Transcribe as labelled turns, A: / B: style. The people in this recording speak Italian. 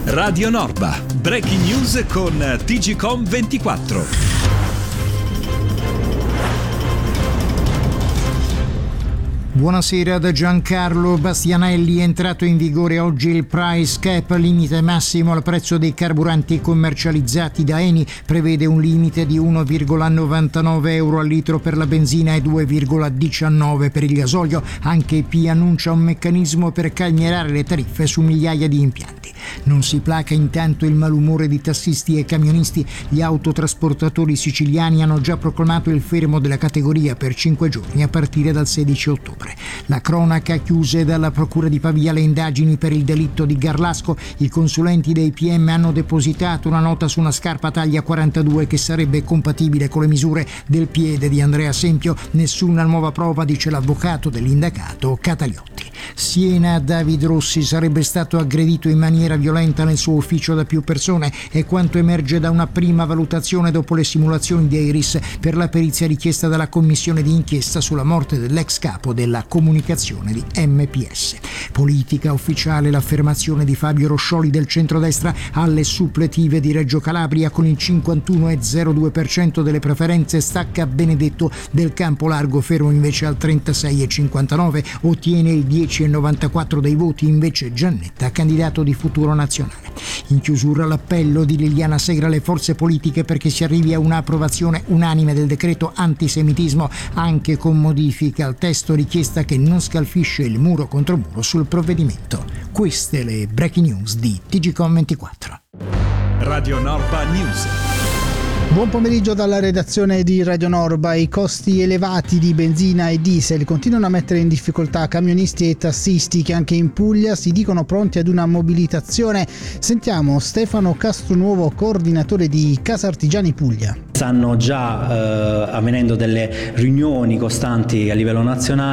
A: Radio Norba, breaking news con TGcom 24.
B: Buonasera da Giancarlo Bastianelli. È entrato in vigore oggi il price cap, limite massimo al prezzo dei carburanti commercializzati da Eni. Prevede un limite di 1,99 euro al litro per la benzina e 2,19 per il gasolio. Anche EP annuncia un meccanismo per calmierare le tariffe su migliaia di impianti. Non si placa intanto il malumore di tassisti e camionisti. Gli autotrasportatori siciliani hanno già proclamato il fermo della categoria per 5 giorni a partire dal 16 ottobre. La cronaca: chiuse dalla Procura di Pavia le indagini per il delitto di Garlasco. I consulenti dei PM hanno depositato una nota su una scarpa taglia 42 che sarebbe compatibile con le misure del piede di Andrea Sempio. Nessuna nuova prova, dice l'avvocato dell'indagato Cataliotti. Siena: David Rossi sarebbe stato aggredito in maniera violenta nel suo ufficio da più persone. È quanto emerge da una prima valutazione dopo le simulazioni di Iris per la perizia richiesta dalla commissione di inchiesta sulla morte dell'ex capo della comunicazione di MPS. Politica ufficiale: l'affermazione di Fabio Roscioli del centrodestra alle suppletive di Reggio Calabria. Con il 51,02% delle preferenze stacca Benedetto Del Campo Largo, fermo invece al 36,59%. Ottiene il 10,94% dei voti invece Giannetta, candidato di Futuro Nazionale. In chiusura l'appello di Liliana Segre alle forze politiche perché si arrivi a un'approvazione unanime del decreto antisemitismo, anche con modifica al testo, richiesta che non scalfisce il muro contro muro sul provvedimento. Queste le breaking news di TGcom 24.
A: Radio Norba News.
C: Buon pomeriggio dalla redazione di Radio Norba. I costi elevati di benzina e diesel continuano a mettere in difficoltà camionisti e tassisti che anche in Puglia si dicono pronti ad una mobilitazione. Sentiamo Stefano Castronuovo, coordinatore di Casa Artigiani Puglia.
D: Stanno già avvenendo delle riunioni costanti a livello nazionale